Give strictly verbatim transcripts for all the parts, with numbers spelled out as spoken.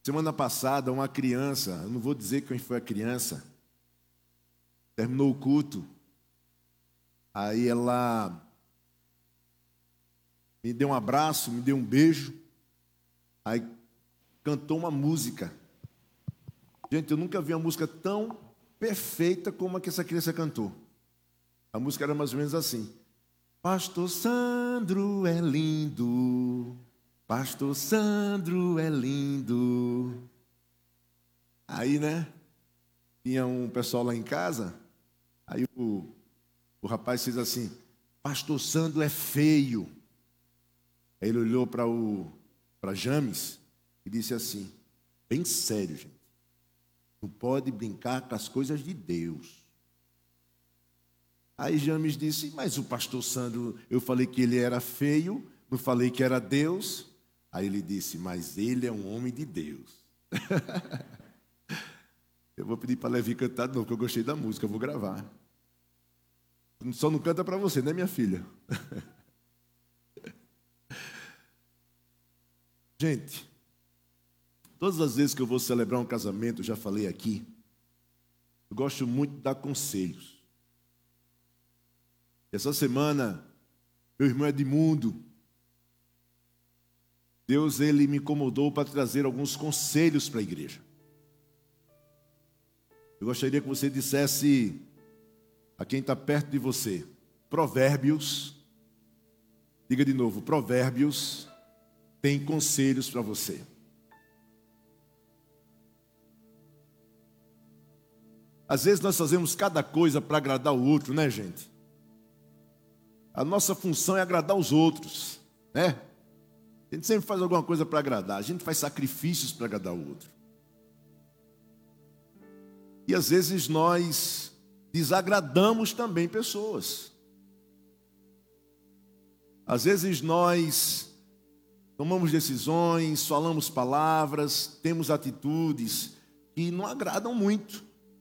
Semana passada, uma criança, eu não vou dizer quem foi a criança, terminou o culto, aí ela me deu um abraço, me deu um beijo, aí cantou uma música. Gente, eu nunca vi uma música tão perfeita como a que essa criança cantou. A música era mais ou menos assim: Pastor Sandro é lindo, Pastor Sandro é lindo. Aí, né, tinha um pessoal lá em casa, aí o, o rapaz fez assim: Pastor Sandro é feio. Aí ele olhou para o para James e disse assim, bem sério, gente: não pode brincar com as coisas de Deus. Aí James disse: mas o pastor Sandro, eu falei que ele era feio, não falei que era Deus. Aí ele disse: mas ele é um homem de Deus. Eu vou pedir para Levi cantar de novo, porque eu gostei da música, eu vou gravar. Só não canta para você, né, minha filha? Gente, todas as vezes que eu vou celebrar um casamento, eu já falei aqui, eu gosto muito de dar conselhos. Essa semana, meu irmão Edmundo, Deus ele me incomodou para trazer alguns conselhos para a igreja. Eu gostaria que você dissesse a quem está perto de você: Provérbios, diga de novo, Provérbios tem conselhos para você. Às vezes nós fazemos cada coisa para agradar o outro, né, gente? A nossa função é agradar os outros, né? A gente sempre faz alguma coisa para agradar, a gente faz sacrifícios para agradar o outro. E às vezes nós desagradamos também pessoas. Às vezes nós tomamos decisões, falamos palavras, temos atitudes que não agradam muito.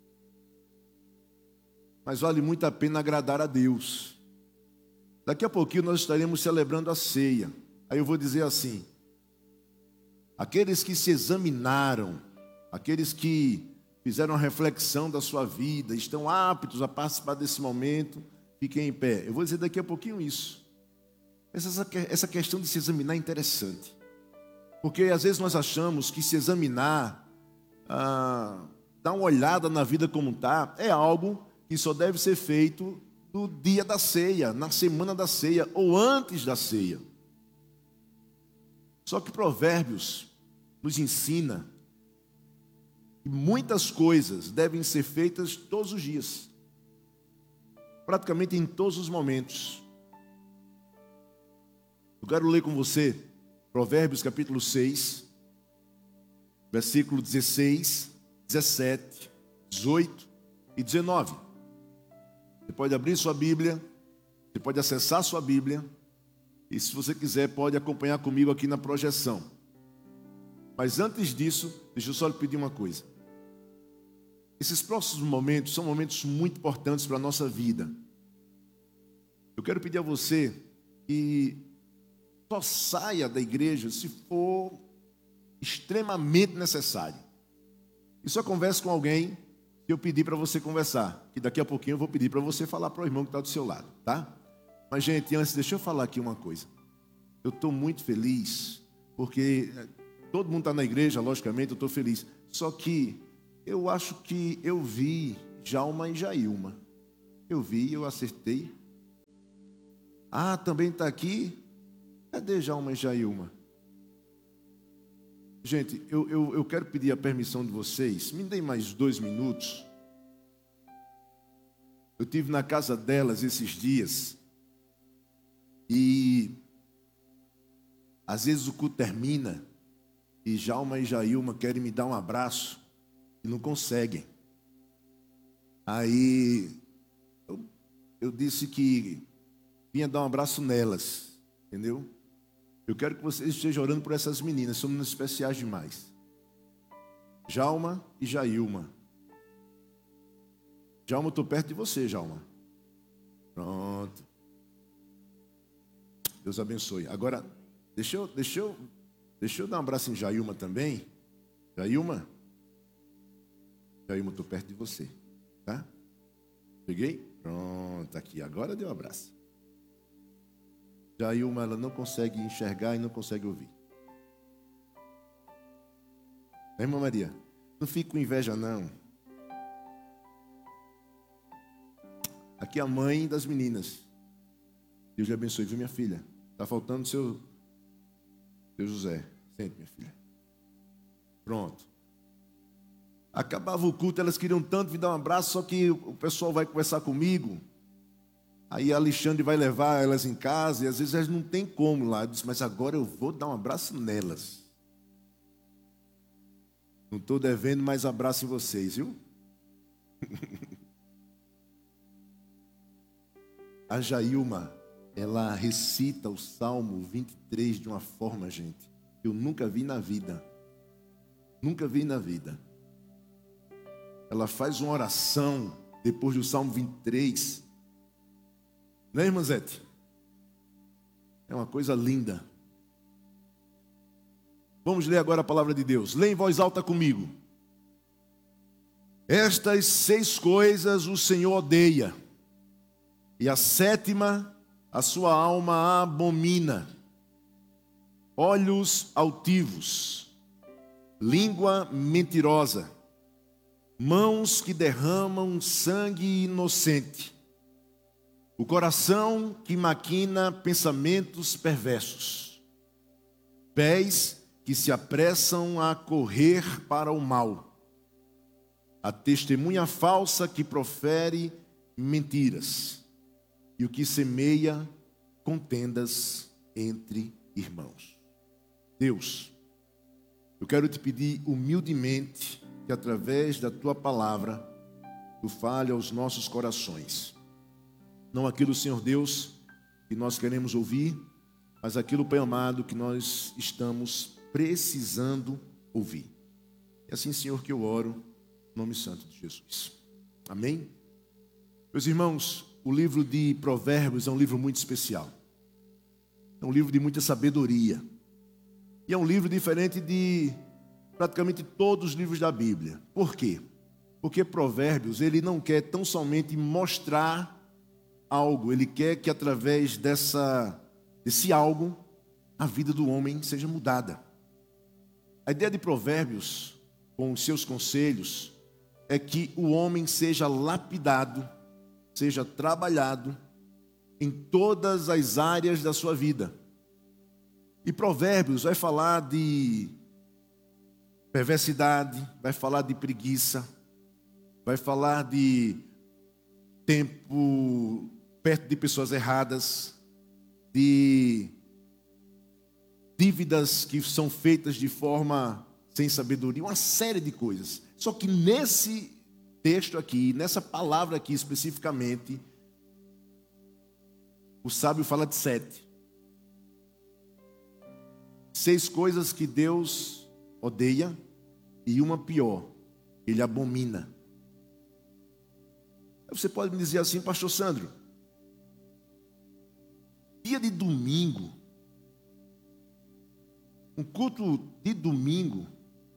Mas vale muito a pena agradar a Deus. Daqui a pouquinho nós estaremos celebrando a ceia. Aí eu vou dizer assim: aqueles que se examinaram, aqueles que fizeram a reflexão da sua vida, estão aptos a participar desse momento, fiquem em pé. Eu vou dizer daqui a pouquinho isso. Essa, essa questão de se examinar é interessante. Porque às vezes nós achamos que se examinar, ah, dar uma olhada na vida como está, é algo que só deve ser feito no dia da ceia, na semana da ceia ou antes da ceia. Só que Provérbios nos ensina que muitas coisas devem ser feitas todos os dias, praticamente em todos os momentos. Eu quero ler com você Provérbios capítulo seis, versículo dezesseis, dezessete, dezoito e dezenove. Você pode abrir sua Bíblia, você pode acessar sua Bíblia, e se você quiser pode acompanhar comigo aqui na projeção. Mas antes disso, deixa eu só lhe pedir uma coisa. Esses próximos momentos são momentos muito importantes para a nossa vida. Eu quero pedir a você que só saia da igreja se for extremamente necessário. E só converse com alguém que eu pedi para você conversar, que daqui a pouquinho eu vou pedir para você falar para o irmão que está do seu lado, tá? Mas, gente, antes, deixa eu falar aqui uma coisa. Eu estou muito feliz, porque todo mundo está na igreja, logicamente, eu estou feliz. Só que eu acho que eu vi Djalma e Jailma. Eu vi, eu acertei. Ah, também está aqui? Cadê Djalma e Jailma? Gente, eu, eu, eu quero pedir a permissão de vocês. Me deem mais dois minutos. Eu estive na casa delas esses dias. E às vezes o culto termina e Djalma e Jailma querem me dar um abraço e não conseguem. Aí eu, eu disse que vinha dar um abraço nelas, entendeu? Eu quero que vocês estejam orando por essas meninas, são meninas especiais demais. Djalma e Jailma. Djalma, eu estou perto de você, Djalma. Pronto. Deus abençoe. Agora, deixa eu, deixa eu, deixa eu dar um abraço em Jailma também. Jailma? Jailma, estou perto de você, tá? Peguei? Pronto, aqui, agora deu um abraço. Jailma, ela não consegue enxergar e não consegue ouvir. Irmã Maria, não fique com inveja, não. Aqui é a mãe das meninas. Deus lhe abençoe, viu, minha filha? Está faltando seu, seu José. Sente, minha filha. Pronto. Acabava o culto, elas queriam tanto me dar um abraço, só que o pessoal vai conversar comigo. Aí a Alexandre vai levar elas em casa, e às vezes elas não tem como lá. Eu disse, mas agora eu vou dar um abraço nelas. Não estou devendo mais abraço em vocês, viu? A Jailma, ela recita o Salmo vinte e três de uma forma, gente, que eu nunca vi na vida. Nunca vi na vida. Ela faz uma oração depois do Salmo vinte e três. Não é, irmã Zete? É uma coisa linda. Vamos ler agora a palavra de Deus. Lê em voz alta comigo. Estas seis coisas o Senhor odeia, e a sétima a sua alma abomina: olhos altivos, língua mentirosa, mãos que derramam sangue inocente, o coração que maquina pensamentos perversos, pés que se apressam a correr para o mal, a testemunha falsa que profere mentiras, e o que semeia contendas entre irmãos. Deus, eu quero te pedir humildemente que através da tua palavra tu fale aos nossos corações. Não aquilo, Senhor Deus, que nós queremos ouvir, mas aquilo, Pai amado, que nós estamos precisando ouvir. É assim, Senhor, que eu oro, em nome santo de Jesus. Amém? Meus irmãos, o livro de Provérbios é um livro muito especial. É um livro de muita sabedoria. E é um livro diferente de praticamente todos os livros da Bíblia. Por quê? Porque Provérbios, ele não quer tão somente mostrar algo. Ele quer que através dessa, desse algo, a vida do homem seja mudada. A ideia de Provérbios, com os seus conselhos, é que o homem seja lapidado, seja trabalhado em todas as áreas da sua vida. E Provérbios vai falar de perversidade, vai falar de preguiça, vai falar de tempo perto de pessoas erradas, de dívidas que são feitas de forma sem sabedoria, uma série de coisas. Só que nesse texto aqui, nessa palavra aqui especificamente, o sábio fala de sete. Seis coisas que Deus odeia e uma pior, ele abomina. Você pode me dizer assim, pastor Sandro, dia de domingo, um culto de domingo,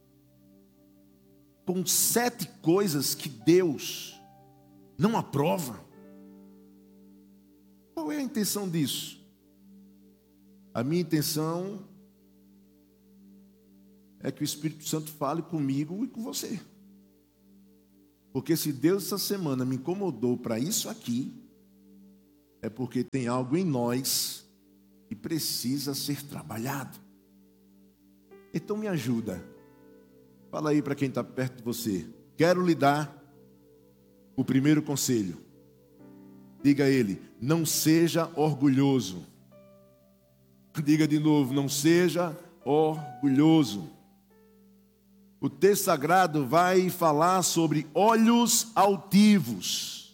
com sete coisas que Deus não aprova. Qual é a intenção disso? A minha intenção é que o Espírito Santo fale comigo e com você. Porque se Deus essa semana me incomodou para isso aqui, é porque tem algo em nós que precisa ser trabalhado. Então me ajuda. Fala aí para quem está perto de você. Quero lhe dar o primeiro conselho. Diga a ele, não seja orgulhoso. Diga de novo, não seja orgulhoso. O texto sagrado vai falar sobre olhos altivos.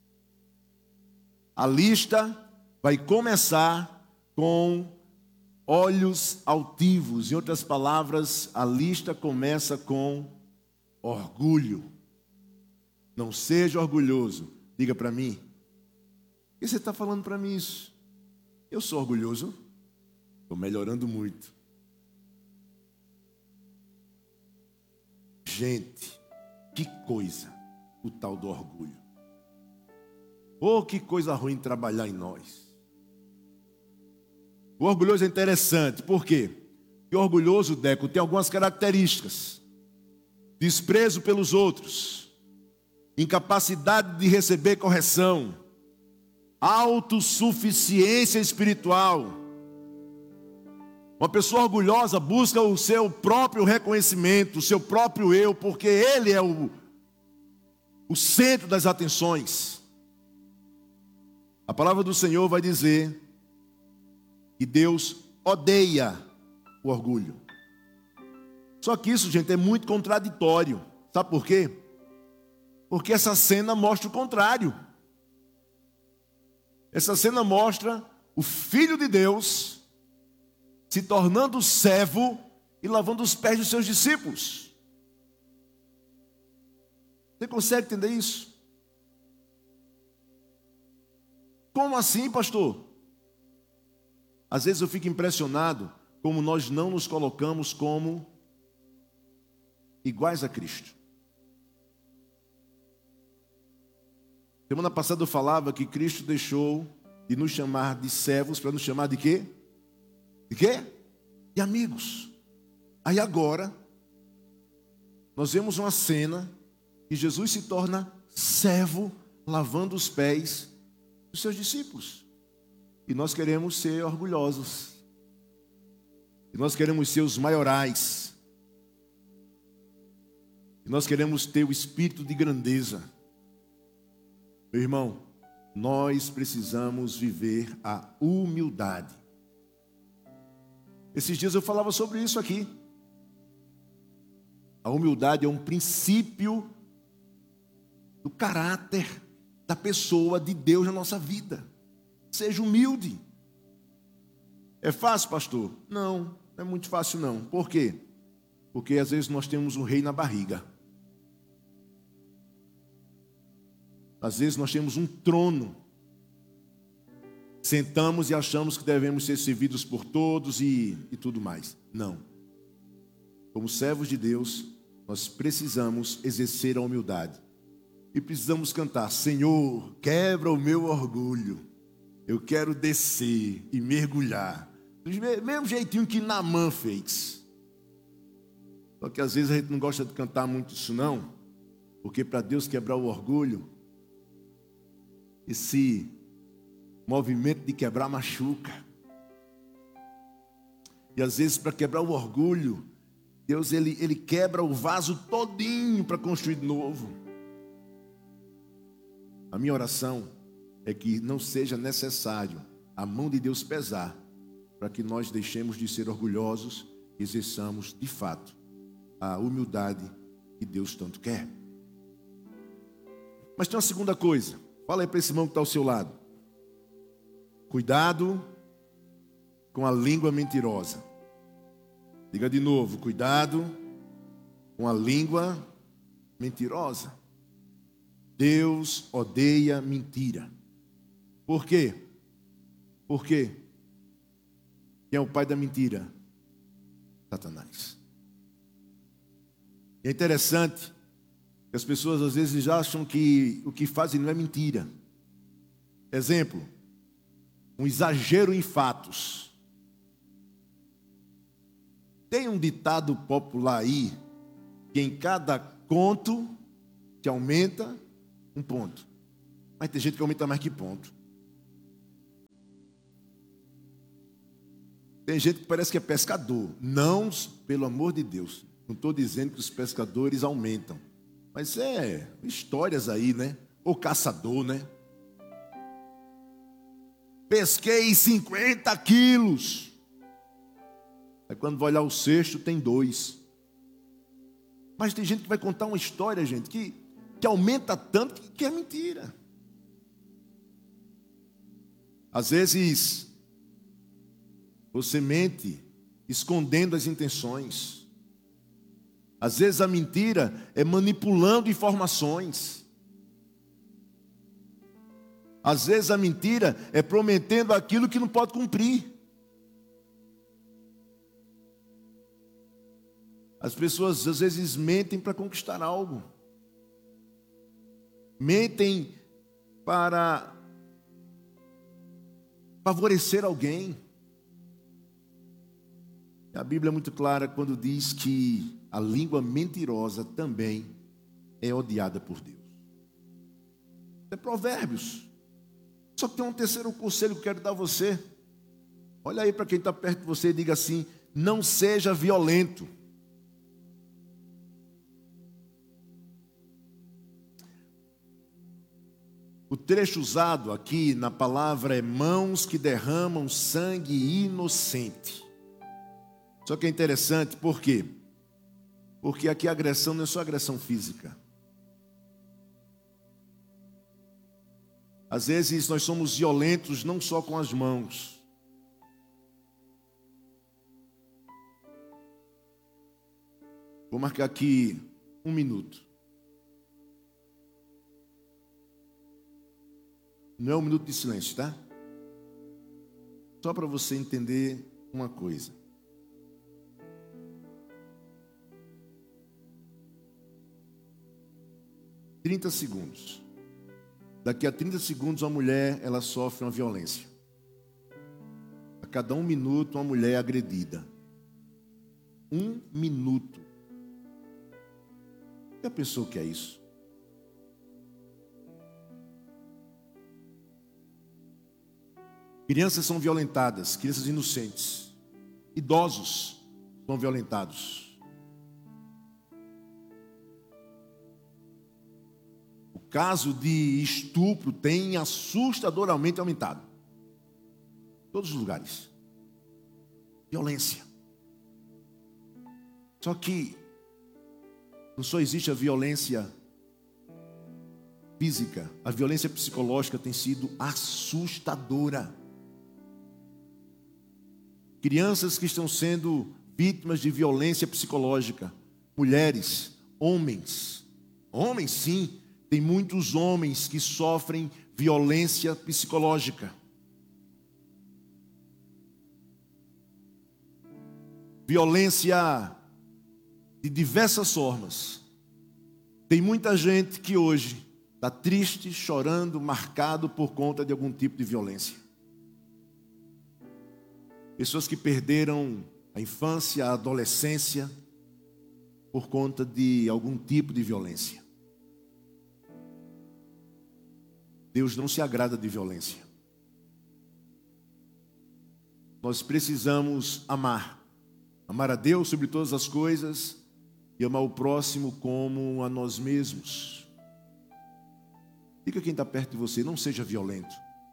A lista vai começar com olhos altivos. Em outras palavras, a lista começa com orgulho. Não seja orgulhoso. Diga para mim. Por que você está falando para mim isso? Eu sou orgulhoso? Estou melhorando muito. gente, que coisa, o tal do orgulho. Oh, que coisa ruim trabalhar em nós. O orgulhoso é interessante, por quê? Porque o orgulhoso, Deco, tem algumas características. Desprezo pelos outros, incapacidade de receber correção, autossuficiência espiritual. Uma pessoa orgulhosa busca o seu próprio reconhecimento, o seu próprio eu, porque ele é o, o centro das atenções. A palavra do Senhor vai dizer que Deus odeia o orgulho. Só que isso, gente, é muito contraditório. Sabe por quê? Porque essa cena mostra o contrário. Essa cena mostra o Filho de Deus se tornando servo e lavando os pés dos seus discípulos. Você consegue entender isso? Como assim, pastor? Às vezes eu fico impressionado como nós não nos colocamos como iguais a Cristo. Semana passada eu falava que Cristo deixou de nos chamar de servos para nos chamar de quê? De quê? De amigos. Aí agora, nós vemos uma cena que Jesus se torna servo, lavando os pés dos seus discípulos. E nós queremos ser orgulhosos. E nós queremos ser os maiorais. E nós queremos ter o espírito de grandeza. Meu irmão, nós precisamos viver a humildade. Esses dias eu falava sobre isso aqui. A humildade é um princípio do caráter da pessoa de Deus na nossa vida. Seja humilde. É fácil, pastor? Não, não é muito fácil não. Por quê? Porque às vezes nós temos um rei na barriga. Às vezes nós temos um trono. Sentamos e achamos que devemos ser servidos por todos e, e tudo mais. Não. Como servos de Deus, nós precisamos exercer a humildade. E precisamos cantar: Senhor, quebra o meu orgulho. Eu quero descer e mergulhar. Do mesmo jeitinho que Naamã fez. Só que às vezes a gente não gosta de cantar muito isso não. Porque para Deus quebrar o orgulho, esse movimento de quebrar machuca. E às vezes para quebrar o orgulho, Deus ele, ele quebra o vaso todinho para construir de novo. A minha oração é que não seja necessário a mão de Deus pesar para que nós deixemos de ser orgulhosos e exerçamos de fato a humildade que Deus tanto quer. Mas tem uma segunda coisa. Fala aí para esse irmão que está ao seu lado. Cuidado com a língua mentirosa. Diga de novo, cuidado com a língua mentirosa. Deus odeia mentira. Por quê? Por quê? Quem é o pai da mentira? Satanás. E é interessante que as pessoas às vezes já acham que o que fazem não é mentira. Exemplo, um exagero em fatos. Tem um ditado popular aí, que em cada conto te aumenta um ponto. Mas tem gente que aumenta mais que ponto. Tem gente que parece que é pescador. Não, pelo amor de Deus. Não estou dizendo que os pescadores aumentam. Mas é histórias aí, né? Ou caçador, né? Pesquei cinquenta quilos. Aí quando vai olhar o cesto, tem dois. Mas tem gente que vai contar uma história, gente, que, que aumenta tanto que, que é mentira. Às vezes, você mente escondendo as intenções. Às vezes a mentira é manipulando informações. Às vezes a mentira é prometendo aquilo que não pode cumprir. As pessoas às vezes mentem para conquistar algo. Mentem para favorecer alguém. A Bíblia é muito clara quando diz que a língua mentirosa também é odiada por Deus. É Provérbios. Só que tem um terceiro conselho que eu quero dar a você. Olha aí para quem está perto de você e diga assim: não seja violento. O trecho usado aqui na palavra é mãos que derramam sangue inocente. Só que é interessante, por quê? Porque aqui a agressão não é só agressão física. Às vezes nós somos violentos não só com as mãos. Vou marcar aqui um minuto. Não é um minuto de silêncio, tá? Só para você entender uma coisa. trinta segundos. Daqui a trinta segundos a mulher, ela sofre uma violência. A cada um minuto uma mulher é agredida. Um minuto. Já pensou o que é isso? Crianças são violentadas, crianças inocentes. Idosos são violentados. O caso de estupro tem assustadoramente aumentado. Em todos os lugares. Violência. Só que não só existe a violência física, a violência psicológica tem sido assustadora. Crianças que estão sendo vítimas de violência psicológica, mulheres, homens, homens sim, tem muitos homens que sofrem violência psicológica. Violência de diversas formas. Tem muita gente que hoje está triste, chorando, marcado por conta de algum tipo de violência. Pessoas que perderam a infância, a adolescência, por conta de algum tipo de violência. Deus não se agrada de violência. Nós precisamos amar. Amar a Deus sobre todas as coisas e amar o próximo como a nós mesmos. Diga quem está perto de você, não seja violento.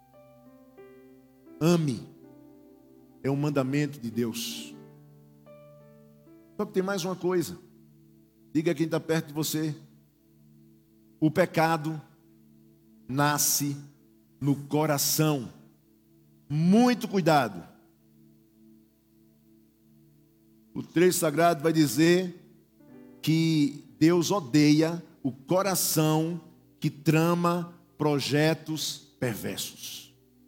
Ame. É um mandamento de Deus. Só que tem mais uma coisa. Diga quem está perto de você. O pecado nasce no coração. Muito cuidado. O trecho sagrado vai dizer que Deus odeia o coração que trama projetos perversos.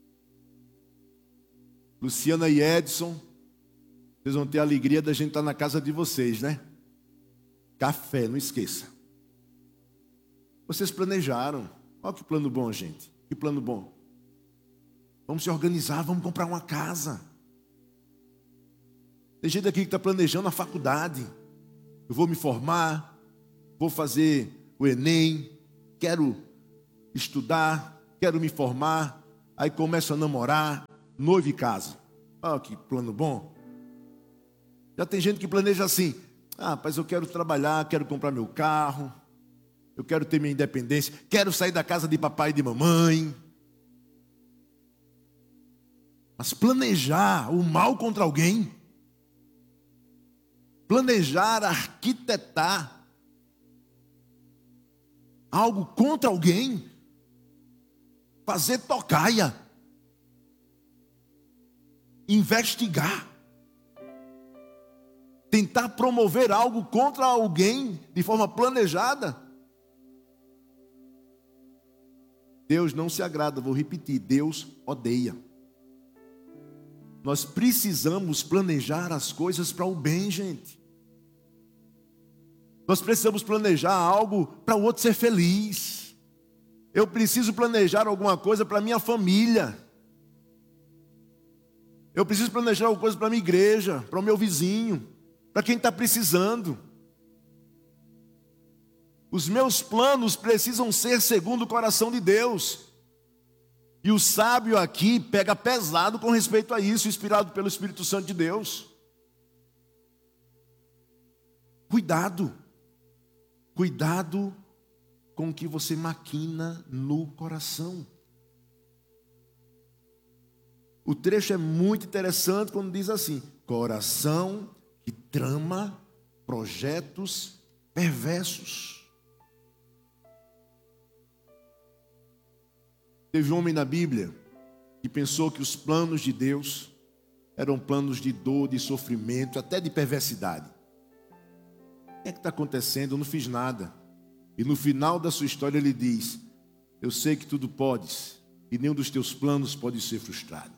Luciana e Edson, vocês vão ter a alegria da gente estar na casa de vocês, né? Café, não esqueça. Vocês planejaram. Olha que plano bom, gente. Que plano bom. Vamos se organizar, vamos comprar uma casa. Tem gente aqui que está planejando a faculdade. Eu vou me formar, vou fazer o Enem, quero estudar, quero me formar. Aí começo a namorar. Noivo e casa. Olha que plano bom. Já tem gente que planeja assim: ah, rapaz, eu quero trabalhar, quero comprar meu carro, eu quero ter minha independência, quero sair da casa de papai e de mamãe. Mas planejar o mal contra alguém, planejar, arquitetar algo contra alguém, fazer tocaia, investigar, tentar promover algo contra alguém de forma planejada. Deus não se agrada, vou repetir, Deus odeia. Nós precisamos planejar as coisas para o bem, gente. Nós precisamos planejar algo para o outro ser feliz. Eu preciso planejar alguma coisa para a minha família. Eu preciso planejar alguma coisa para a minha igreja, para o meu vizinho, para quem está precisando. Os meus planos precisam ser segundo o coração de Deus. E o sábio aqui pega pesado com respeito a isso, inspirado pelo Espírito Santo de Deus. Cuidado. Cuidado com o que você maquina no coração. O trecho é muito interessante quando diz assim: coração que trama projetos perversos. Teve um homem na Bíblia que pensou que os planos de Deus eram planos de dor, de sofrimento, até de perversidade. O que é que está acontecendo? Eu não fiz nada. E no final da sua história ele diz: eu sei que tudo podes, e nenhum dos teus planos pode ser frustrado.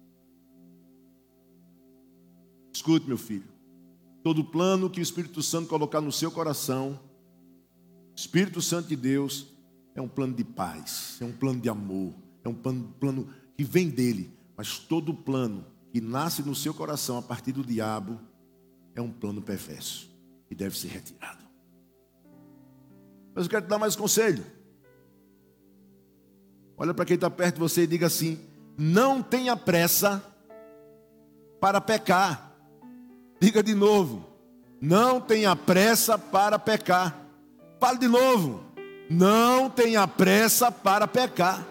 Escute, meu filho, todo plano que o Espírito Santo colocar no seu coração, o Espírito Santo de Deus, é um plano de paz, é um plano de amor, é um plano, plano que vem dele. Mas todo plano que nasce no seu coração a partir do diabo é um plano perverso e deve ser retirado. Mas eu quero te dar mais conselho. Olha para quem está perto de você e diga assim: não tenha pressa para pecar. Diga de novo: não tenha pressa para pecar. Fale de novo: não tenha pressa para pecar.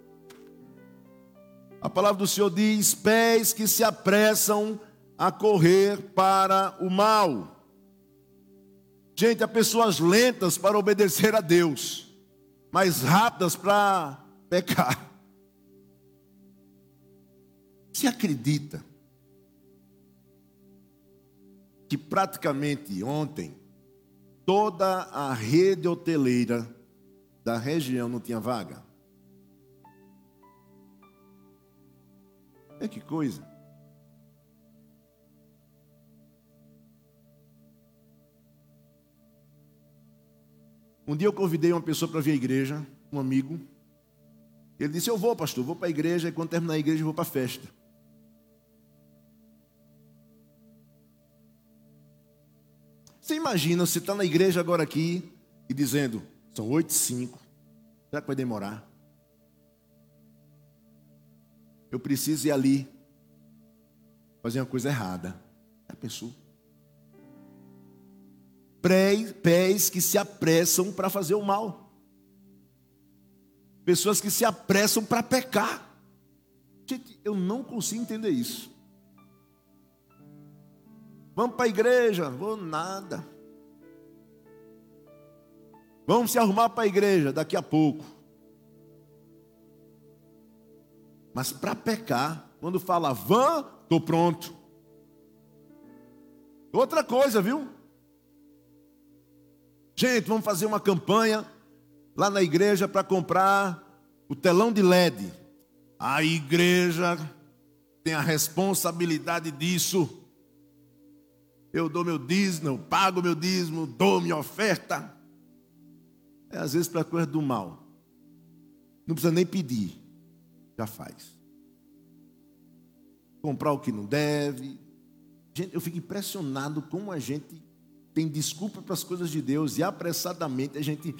A palavra do Senhor diz: pés que se apressam a correr para o mal. Gente, há pessoas lentas para obedecer a Deus, mas rápidas para pecar. Você acredita que praticamente ontem toda a rede hoteleira da região não tinha vaga? É que coisa. Um dia eu convidei uma pessoa para vir à igreja, um amigo. Ele disse: eu vou, pastor, vou para a igreja, e quando terminar a igreja eu vou para a festa. Você imagina, você está na igreja agora aqui e dizendo: são oito e cinco, será que vai demorar? Eu preciso ir ali fazer uma coisa errada. Já pensou? Pés que se apressam para fazer o mal. Pessoas que se apressam para pecar. Gente, eu não consigo entender isso. Vamos para a igreja? Vou nada. Vamos se arrumar para a igreja daqui a pouco. Mas para pecar, quando fala vã, estou pronto. Outra coisa, viu? Gente, vamos fazer uma campanha lá na igreja para comprar o telão de L E D. A igreja tem a responsabilidade disso. Eu dou meu dízimo, eu pago meu dízimo, dou minha oferta. É às vezes para coisa do mal. Não precisa nem pedir, já faz. Comprar o que não deve. Gente, eu fico impressionado como a gente tem desculpa para as coisas de Deus e apressadamente a gente...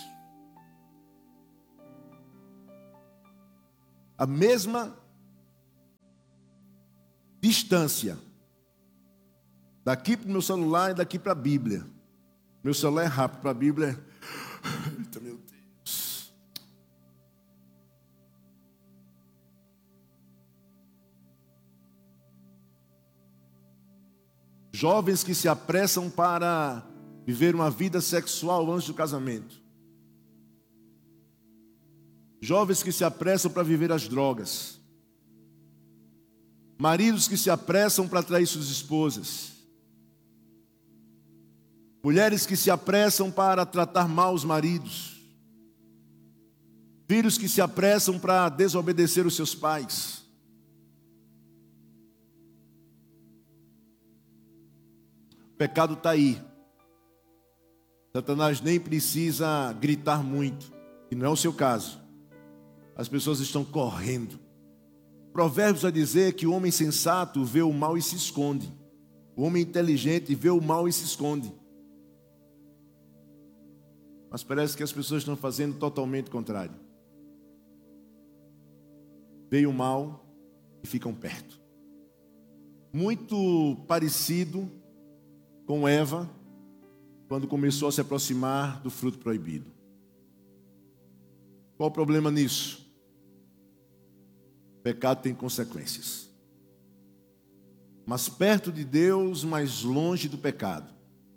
A mesma distância daqui para o meu celular e daqui para a Bíblia. Meu celular é rápido, para a Bíblia é... Eita, meu Deus. Jovens que se apressam para viver uma vida sexual antes do casamento. Jovens que se apressam para viver as drogas. Maridos que se apressam para trair suas esposas. Mulheres que se apressam para tratar mal os maridos. Filhos que se apressam para desobedecer os seus pais. O pecado está aí. Satanás nem precisa gritar muito, e não é o seu caso. As pessoas estão correndo. Provérbios vai dizer que o homem sensato vê o mal e se esconde. O homem inteligente vê o mal e se esconde. Mas parece que as pessoas estão fazendo totalmente o contrário. Veem o mal e ficam perto. Muito parecido com Eva, quando começou a se aproximar do fruto proibido. Qual o problema nisso? O pecado tem consequências. Mais perto de Deus, mais longe do pecado.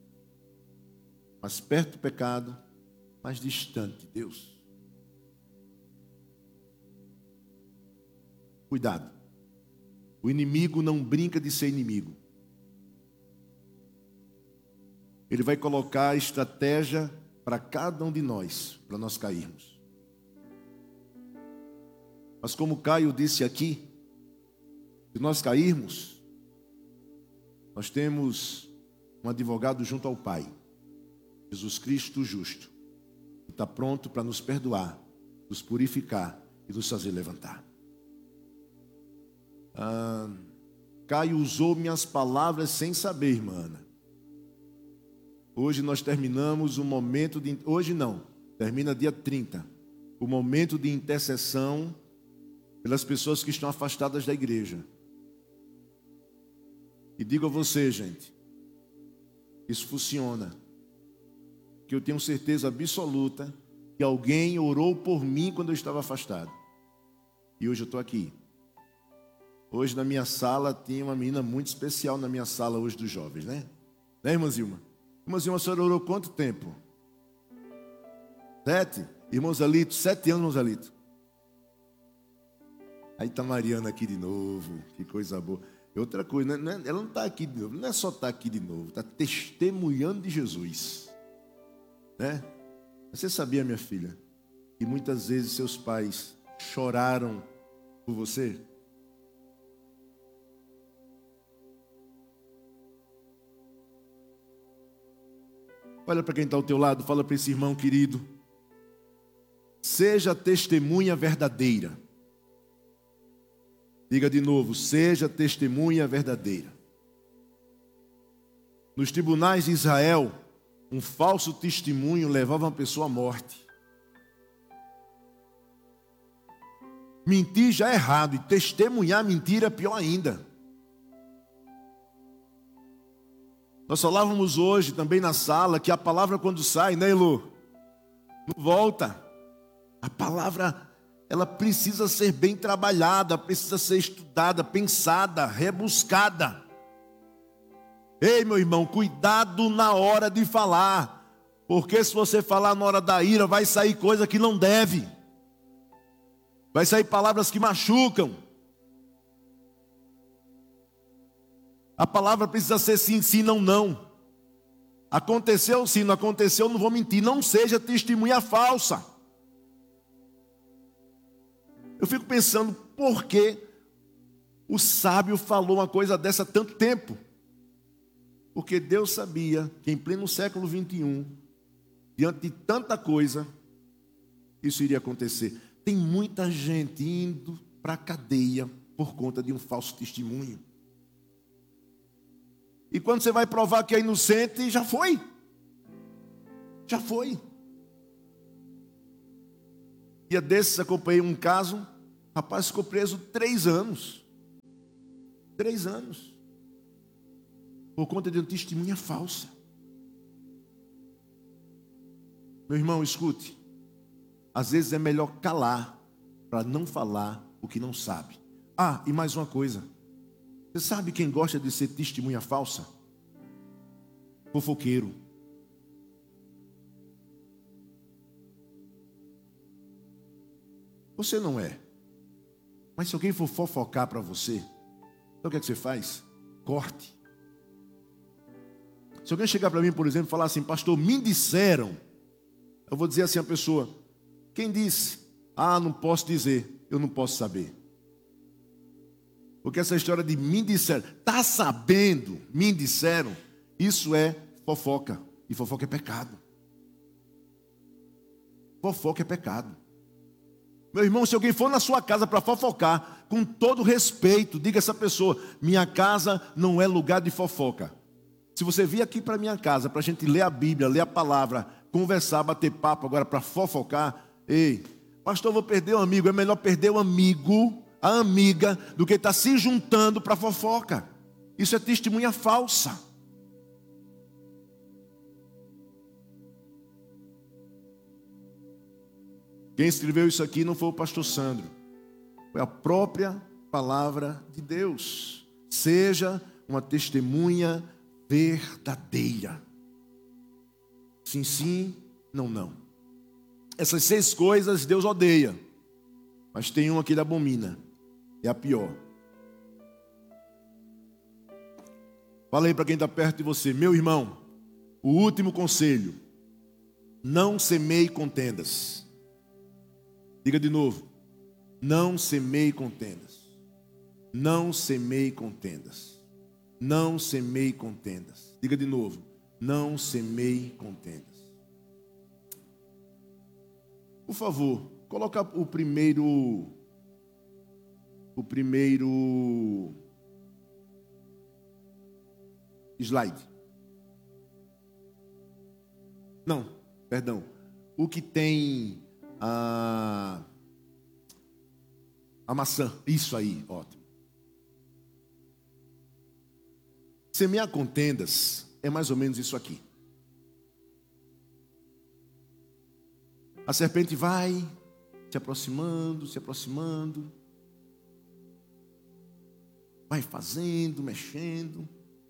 Mais perto do pecado, mais distante de Deus. Cuidado. O inimigo não brinca de ser inimigo. Ele vai colocar estratégia para cada um de nós, para nós cairmos. Mas como Caio disse aqui, se nós cairmos, nós temos um advogado junto ao Pai, Jesus Cristo justo, que está pronto para nos perdoar, nos purificar e nos fazer levantar. Ah, Caio usou minhas palavras sem saber, irmã Ana. Hoje nós terminamos o momento de... Hoje não, termina dia trinta. O momento de intercessão pelas pessoas que estão afastadas da igreja. E digo a você, gente, isso funciona. Que eu tenho certeza absoluta que alguém orou por mim quando eu estava afastado. E hoje eu estou aqui. Hoje na minha sala tinha uma menina muito especial na minha sala hoje dos jovens, né? Né, irmã Zilma? Irmã Zilma, a senhora orou quanto tempo? Sete? Irmão Zalito, sete anos, irmão Zalito. Aí está Mariana aqui de novo, que coisa boa. E outra coisa, né? Ela não está aqui de novo, não é só estar aqui de novo, está testemunhando de Jesus. Né? Você sabia, minha filha, que muitas vezes seus pais choraram por você? Olha para quem está ao teu lado, fala para esse irmão querido. Seja testemunha verdadeira. Diga de novo, seja testemunha verdadeira. Nos tribunais de Israel, um falso testemunho levava uma pessoa à morte. Mentir já é errado, e testemunhar mentira é pior ainda. Nós falávamos hoje também na sala que a palavra quando sai, né, Elô? Não volta. A palavra, ela precisa ser bem trabalhada, precisa ser estudada, pensada, rebuscada. Ei, meu irmão, cuidado na hora de falar. Porque se você falar na hora da ira, vai sair coisa que não deve. Vai sair palavras que machucam. A palavra precisa ser sim, sim, não, não. Aconteceu sim, não aconteceu, não vou mentir. Não seja testemunha falsa. Eu fico pensando, por que o sábio falou uma coisa dessa há tanto tempo? Porque Deus sabia que em pleno século vinte e um, diante de tanta coisa, isso iria acontecer. Tem muita gente indo para a cadeia por conta de um falso testemunho. E quando você vai provar que é inocente, já foi. Já foi. Dia desses acompanhei um caso, o rapaz ficou preso três anos. Três anos. Por conta de uma testemunha falsa. Meu irmão, escute. Às vezes é melhor calar para não falar o que não sabe. Ah, e mais uma coisa. Você sabe quem gosta de ser testemunha falsa? Fofoqueiro. Você não é. Mas se alguém for fofocar para você, então o que é que você faz? Corte. Se alguém chegar para mim, por exemplo, e falar assim, pastor, me disseram, eu vou dizer assim à pessoa, quem disse? Ah, não posso dizer, eu não posso saber. Porque essa história de me disseram, tá sabendo, me disseram, isso é fofoca. E fofoca é pecado. Fofoca é pecado. Meu irmão, se alguém for na sua casa para fofocar, com todo respeito, diga a essa pessoa: minha casa não é lugar de fofoca. Se você vir aqui para minha casa, para a gente ler a Bíblia, ler a palavra, conversar, bater papo, agora para fofocar, ei, pastor, eu vou perder o amigo. É melhor perder o amigo, a amiga, do que estar se juntando para fofoca. Isso é testemunha falsa. Quem escreveu isso aqui não foi o pastor Sandro, foi a própria palavra de Deus. Seja uma testemunha verdadeira. Sim, sim, não, não. Essas seis coisas Deus odeia, mas tem uma que ele abomina, é a pior. Falei para quem está perto de você: meu irmão, o último conselho: não semeie contendas. Diga de novo: não semeie contendas. Não semeie contendas. Não semeie contendas. Diga de novo: não semeie contendas. Por favor, coloca o primeiro o primeiro slide. Não, perdão. O que tem a a maçã. Isso aí, ótimo. Semear contendas é mais ou menos isso aqui. A serpente vai se aproximando, se aproximando, vai fazendo, mexendo.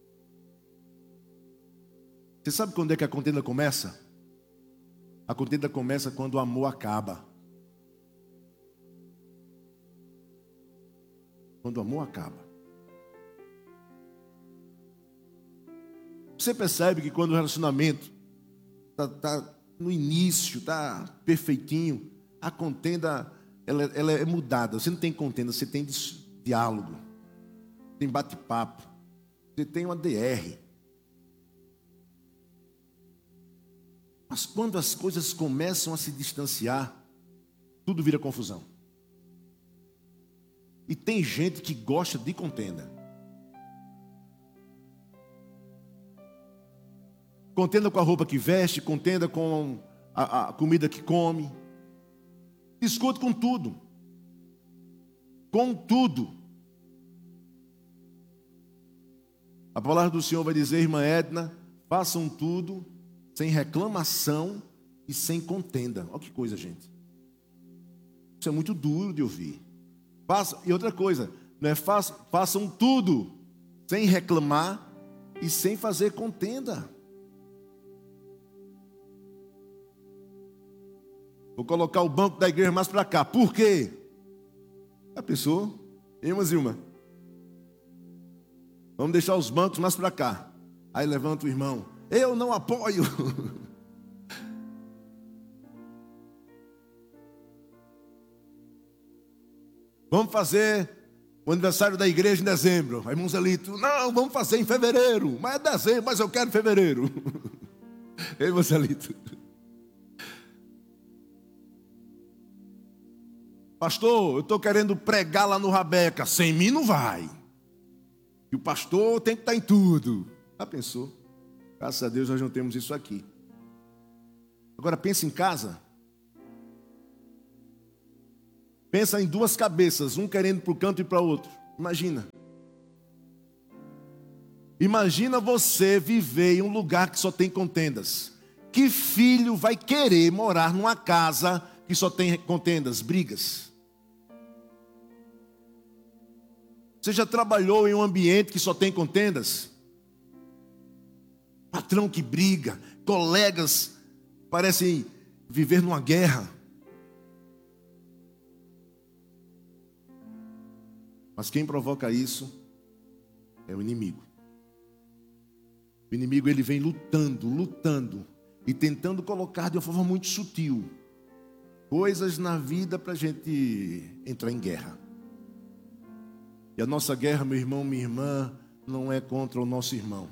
Você sabe quando é que a contenda começa? A contenda começa quando o amor acaba. Quando o amor acaba. Você percebe que quando o relacionamento está tá no início, está perfeitinho, a contenda ela, ela é mudada. Você não tem contenda, você tem diálogo, tem bate-papo, você tem uma D R. Mas quando as coisas começam a se distanciar, tudo vira confusão. E tem gente que gosta de contenda. Contenda com a roupa que veste, contenda com a, a comida que come. Discute com tudo. Com tudo. A palavra do Senhor vai dizer, irmã Edna, façam tudo sem reclamação e sem contenda. Olha que coisa, gente. Isso é muito duro de ouvir. Faça, e outra coisa, não é façam, façam tudo sem reclamar e sem fazer contenda. Vou colocar o banco da igreja mais para cá. Por quê? A pessoa, irmã Zilma, vamos deixar os bancos mais para cá. Aí levanta o irmão, eu não apoio. Vamos fazer o aniversário da igreja em dezembro. Aí irmão Zelito, não, vamos fazer em fevereiro. Mas é dezembro, mas eu quero fevereiro. Ei, irmão Zelito. Pastor, eu estou querendo pregar lá no Rabeca. Sem mim não vai. E o pastor tem que estar em tudo. Já pensou? Graças a Deus nós não temos isso aqui. Agora pense em casa. Pensa em duas cabeças, um querendo para o canto e para o outro. Imagina. Imagina você viver em um lugar que só tem contendas. Que filho vai querer morar numa casa que só tem contendas, brigas? Você já trabalhou em um ambiente que só tem contendas? Patrão que briga, colegas parecem viver numa guerra. Mas quem provoca isso é o inimigo. O inimigo ele vem lutando, lutando e tentando colocar de uma forma muito sutil coisas na vida para a gente entrar em guerra. E a nossa guerra, meu irmão, minha irmã, não é contra o nosso irmão.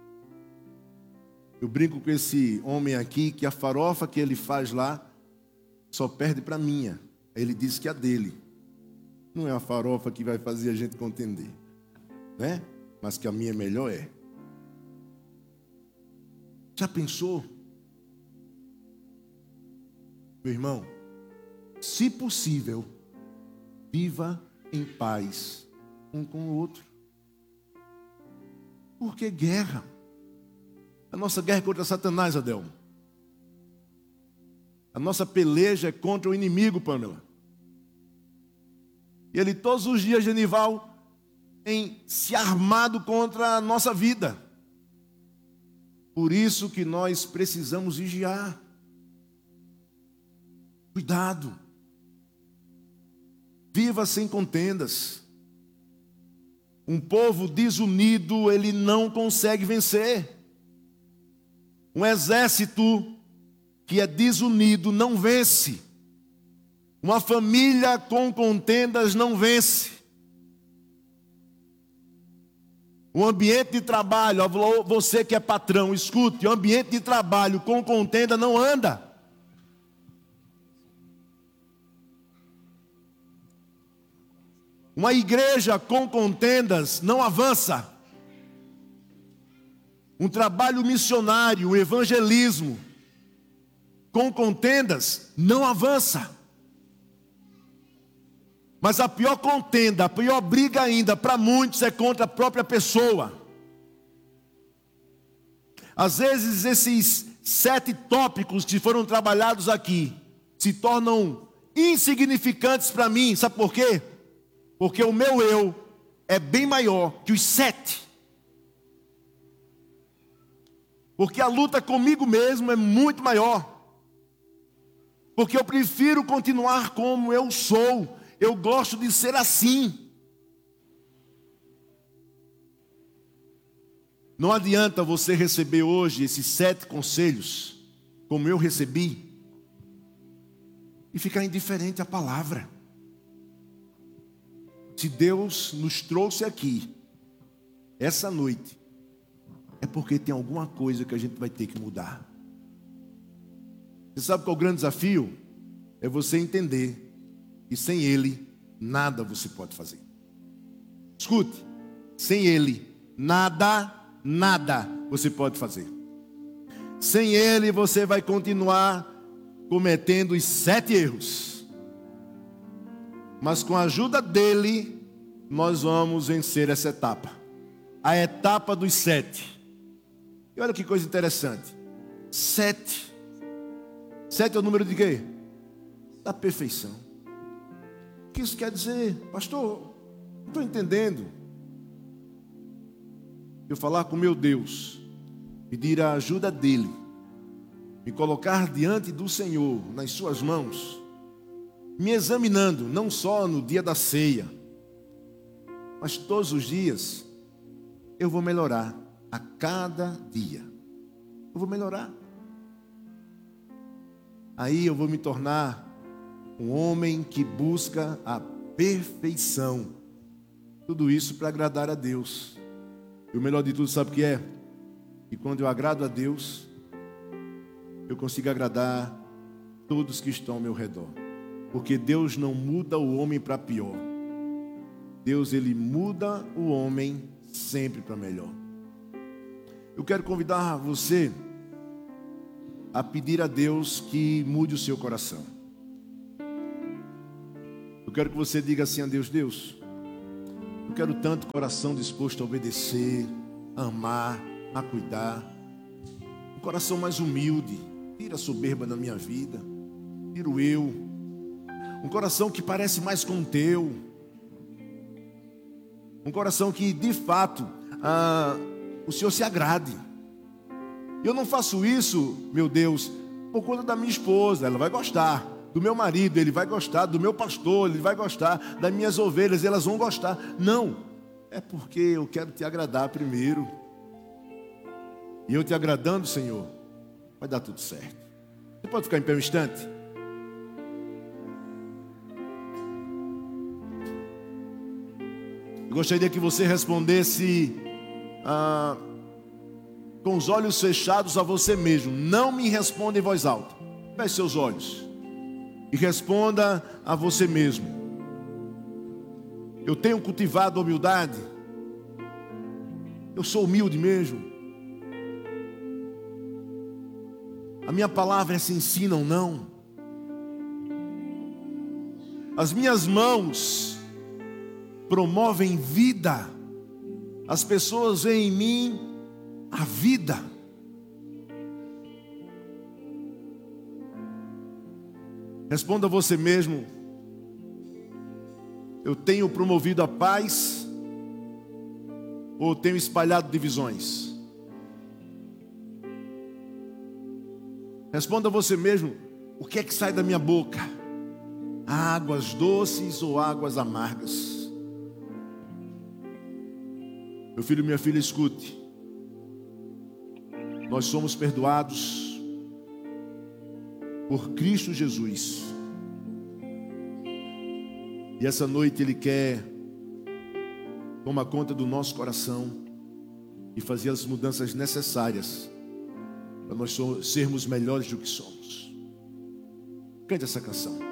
Eu brinco com esse homem aqui que a farofa que ele faz lá só perde para a minha. Aí ele disse que a dele não é a farofa que vai fazer a gente contender, né? Mas que a minha melhor é. Já pensou? Meu irmão, se possível, viva em paz um com o outro. Por que guerra? A nossa guerra é contra Satanás, Adelmo. A nossa peleja é contra o inimigo, Pamela. E ele todos os dias, Genival, tem se armado contra a nossa vida. Por isso que nós precisamos vigiar. Cuidado. Viva sem contendas. Um povo desunido, ele não consegue vencer. Um exército que é desunido não vence. Uma família com contendas não vence. Um ambiente de trabalho, você que é patrão, escute, um ambiente de trabalho com contenda não anda. Uma igreja com contendas não avança. Um trabalho missionário, um evangelismo com contendas não avança. Mas a pior contenda, a pior briga ainda para muitos é contra a própria pessoa. Às vezes esses sete tópicos que foram trabalhados aqui se tornam insignificantes para mim. Sabe por quê? Porque o meu eu é bem maior que os sete. Porque a luta comigo mesmo é muito maior. Porque eu prefiro continuar como eu sou. Eu gosto de ser assim. Não adianta você receber hoje esses sete conselhos, como eu recebi, e ficar indiferente à palavra. Se Deus nos trouxe aqui, essa noite, é porque tem alguma coisa que a gente vai ter que mudar. Você sabe qual é o grande desafio? É você entender que sem Ele, nada você pode fazer. Escute, sem Ele, nada, nada você pode fazer. Sem Ele, você vai continuar cometendo os sete erros. Mas com a ajuda dele, nós vamos vencer essa etapa. A etapa dos sete. E olha que coisa interessante. Sete. Sete é o número de quê? Da perfeição. O que isso quer dizer? Pastor, não estou entendendo. Eu falar com meu Deus, pedir a ajuda dele, me colocar diante do Senhor, nas suas mãos, me examinando, não só no dia da ceia, mas todos os dias, eu vou melhorar, a cada dia, eu vou melhorar. Aí eu vou me tornar um homem que busca a perfeição, tudo isso para agradar a Deus. E o melhor de tudo, sabe o que é? Que quando eu agrado a Deus, eu consigo agradar todos que estão ao meu redor. Porque Deus não muda o homem para pior. Deus, Ele muda o homem sempre para melhor. Eu quero convidar você a pedir a Deus que mude o seu coração. Eu quero que você diga assim a Deus: Deus, eu quero tanto coração disposto a obedecer, a amar, a cuidar. Um coração mais humilde. Tira a soberba da minha vida. Tira o eu. Um coração que parece mais com o teu. Um coração que, de fato, ah, o Senhor se agrade. Eu não faço isso, meu Deus, por conta da minha esposa. Ela vai gostar. Do meu marido, ele vai gostar. Do meu pastor, ele vai gostar. Das minhas ovelhas, elas vão gostar. Não. É porque eu quero te agradar primeiro. E eu te agradando, Senhor, vai dar tudo certo. Você pode ficar em pé um instante? Eu gostaria que você respondesse ah, com os olhos fechados a você mesmo. Não me responda em voz alta. Feche seus olhos. E responda a você mesmo: eu tenho cultivado a humildade? Eu sou humilde mesmo? A minha palavra se ensina ou não? As minhas mãos promovem vida. As pessoas veem em mim a vida. Responda a você mesmo: eu tenho promovido a paz ou tenho espalhado divisões? Responda a você mesmo: o que é que sai da minha boca? Águas doces ou águas amargas? Meu filho, minha filha, escute. Nós somos perdoados por Cristo Jesus. E essa noite Ele quer tomar conta do nosso coração e fazer as mudanças necessárias para nós sermos melhores do que somos. Cante essa canção.